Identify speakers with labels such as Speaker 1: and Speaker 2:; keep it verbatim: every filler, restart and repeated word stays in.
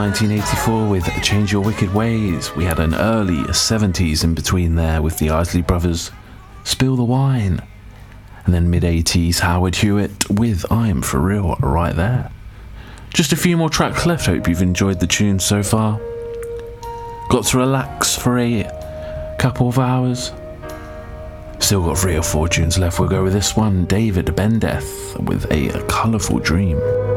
Speaker 1: nineteen eighty-four with Change Your Wicked Ways. We had an early seventies in between there with the Isley Brothers, Spill the Wine. And then mid-eighties, Howard Hewitt with I'm For Real right there. Just a few more tracks left. Hope you've enjoyed the tune so far. Got to relax for a couple of hours. Still got three or four tunes left. We'll go with this one, David Bendeth with A Colourful Dream.